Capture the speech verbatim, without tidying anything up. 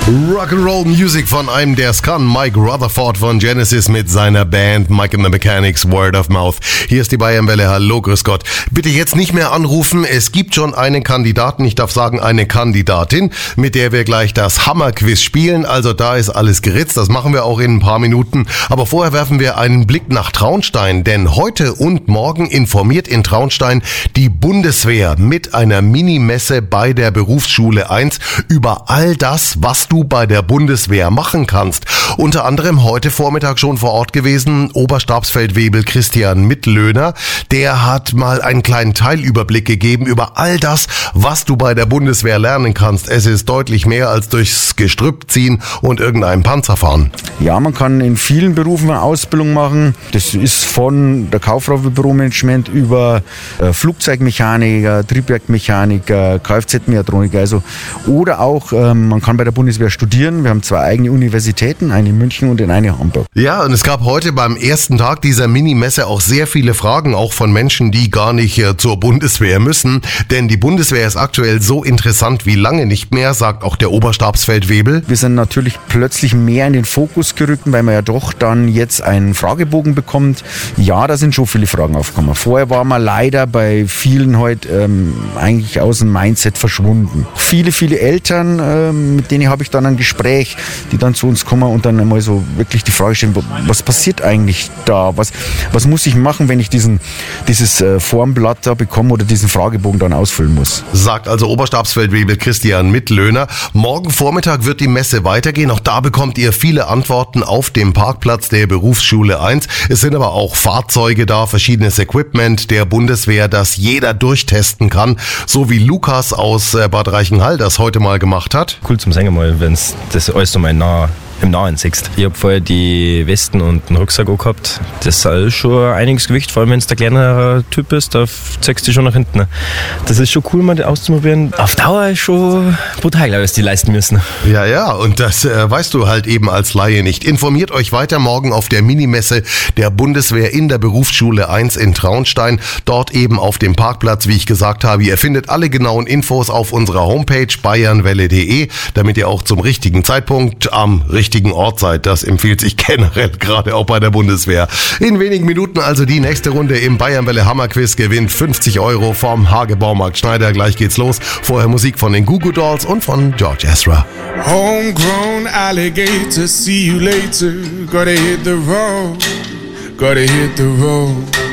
Rock'n'Roll Music von einem, der es kann, Mike Rutherford von Genesis mit seiner Band Mike and the Mechanics, Word of Mouth. Hier ist die Bayernwelle, hallo, grüß Gott. Bitte jetzt nicht mehr anrufen, es gibt schon einen Kandidaten, ich darf sagen eine Kandidatin, mit der wir gleich das Hammerquiz spielen, also da ist alles geritzt, das machen wir auch in ein paar Minuten. Aber vorher werfen wir einen Blick nach Traunstein, denn heute und morgen informiert in Traunstein die Bundeswehr mit einer Minimesse bei der Berufsschule eins über all das, was du bei der Bundeswehr machen kannst. Unter anderem heute Vormittag schon vor Ort gewesen, Oberstabsfeldwebel Christian Mittlöhner. Der hat mal einen kleinen Teilüberblick gegeben über all das, was du bei der Bundeswehr lernen kannst. Es ist deutlich mehr als durchs Gestrüpp ziehen und irgendeinen Panzer fahren. Ja, man kann in vielen Berufen eine Ausbildung machen. Das ist von der Kauffrau für Büromanagement über äh, Flugzeugmechaniker, Triebwerkmechaniker, Kfz-Mechatroniker, also oder auch ähm, man kann bei der Bundeswehr studieren. Wir haben zwei eigene Universitäten, eine in München und in eine Hamburg. Ja, und es gab heute beim ersten Tag dieser Minimesse auch sehr viele Fragen, auch von Menschen, die gar nicht äh, zur Bundeswehr müssen. Denn die Bundeswehr ist aktuell so interessant wie lange nicht mehr, sagt auch der Oberstabsfeldwebel. Wir sind natürlich plötzlich mehr in den Fokus gerückt, weil man ja doch dann jetzt einen Fragebogen bekommt. Ja, da sind schon viele Fragen aufgekommen. Vorher war man leider bei vielen heute ähm, eigentlich aus dem Mindset verschwunden. Viele, viele Eltern, ähm, mit denen habe ich dann ein Gespräch, die dann zu uns kommen und dann einmal so wirklich die Frage stellen, was passiert eigentlich da? Was, was muss ich machen, wenn ich diesen, dieses äh, Formblatt da bekomme oder diesen Fragebogen dann ausfüllen muss? Sagt also Oberstabsfeldwebel Christian Mittlöhner. Morgen Vormittag wird die Messe weitergehen. Auch da bekommt ihr viele Antworten auf dem Parkplatz der Berufsschule eins. Es sind aber auch Fahrzeuge da, verschiedenes Equipment der Bundeswehr, das jeder durchtesten kann. So wie Lukas aus äh, Bad Reichenhall das heute mal gemacht hat. Cool zum Singen mal, wenn es das alles so mal nah im Nahen siehst. Ich habe vorher die Westen und einen Rucksack auch gehabt. Das ist schon einiges Gewicht, vor allem wenn es der kleinere Typ ist, da zeigst du schon nach hinten. Das ist schon cool, mal auszuprobieren. Auf Dauer ist schon brutal, glaube ich, was die leisten müssen. Ja, ja, und das äh, weißt du halt eben als Laie nicht. Informiert euch weiter morgen auf der Minimesse der Bundeswehr in der Berufsschule eins in Traunstein. Dort eben auf dem Parkplatz, wie ich gesagt habe. Ihr findet alle genauen Infos auf unserer Homepage bayernwelle punkt de, damit ihr auch zum richtigen Zeitpunkt am richtigen richtigen Ort seid. Das empfiehlt sich generell, gerade auch bei der Bundeswehr. In wenigen Minuten also die nächste Runde im Bayernwelle Hammerquiz. Gewinnt fünfzig Euro vom Hage Baumarkt Schneider. Gleich geht's los. Vorher Musik von den Goo Goo Dolls und von George Ezra. Homegrown alligator, see you later. Gotta hit the road, gotta hit the road.